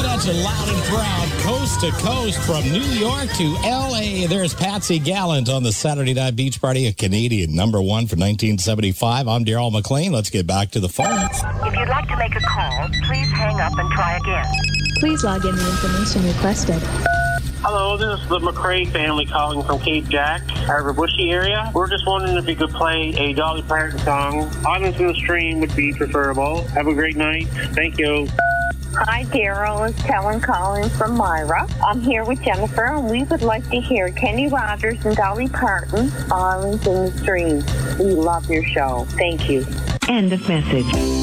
Coming at you loud and proud, coast to coast, from New York to L.A. There's Patsy Gallant on the Saturday Night Beach Party, a Canadian number one for 1975. I'm Darryl McLean. Let's get back to the phones. If you'd like to make a call, please hang up and try again. Please log in the information requested. Hello, this is the McCrae family calling from Cape Jack, Harbor Bushy area. We're just wondering if you could play a Dolly Parton song. Islands in the Stream would be preferable. Have a great night. Thank you. Hi, Darryl. It's Helen calling from Myra. I'm here with Jennifer, and we would like to hear Kenny Rogers and Dolly Parton, Islands in the Stream. We love your show. Thank you. End of message.